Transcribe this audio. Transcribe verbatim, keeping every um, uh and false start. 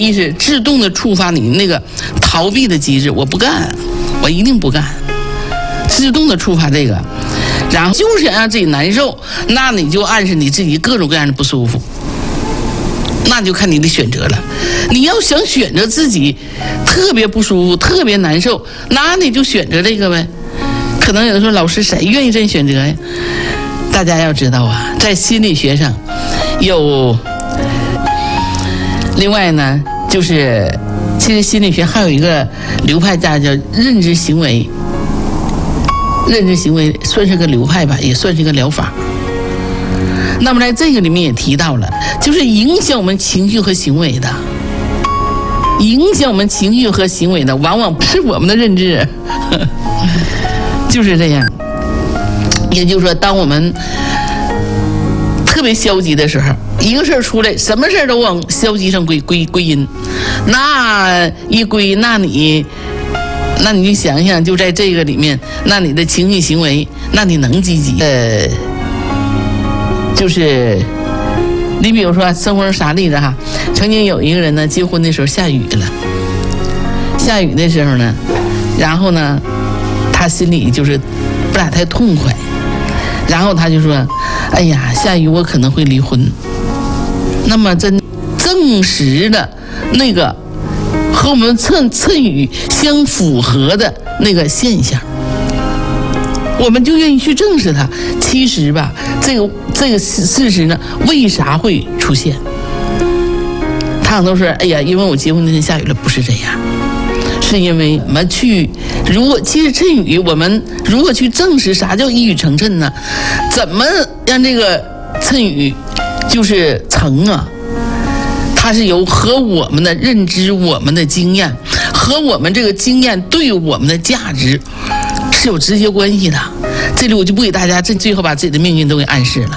意识自动的触发你那个逃避的机制，我不干，我一定不干，自动的触发这个，然后就是想让自己难受，那你就暗示你自己各种各样的不舒服，那就看你的选择了。你要想选择自己特别不舒服、特别难受，那你就选择这个呗。可能有人说，老师谁愿意这样选择呀？大家要知道啊，在心理学上有，另外呢，就是其实心理学还有一个流派叫叫认知行为，认知行为算是个流派吧，也算是一个疗法。那么在这个里面也提到了，就是影响我们情绪和行为的，影响我们情绪和行为的，往往不是我们的认知，就是这样。也就是说，当我们特别消极的时候，一个事儿出来，什么事儿都往消极上归归归因，那一归，那你，那你就想想，就在这个里面，那你的情绪行为，那你能积极？呃，就是你比如说生活中啥例子哈，曾经有一个人呢，结婚的时候下雨了，下雨的时候呢，然后呢，他心里就是不咋太痛快。然后他就说，哎呀，下雨我可能会离婚。那么真证实了那个和我们趁趁雨相符合的那个现象，我们就愿意去正视它。其实吧，这个这个事实呢，为啥会出现？他都说，哎呀，因为我结婚那天下雨了，不是这样。是因为我们去，如果其实趁雨，我们如果去证实啥叫一语成谶呢？怎么让这个趁雨就是成啊？它是由和我们的认知、我们的经验和我们这个经验对我们的价值是有直接关系的。这里我就不给大家这最后把自己的命运都给暗示了。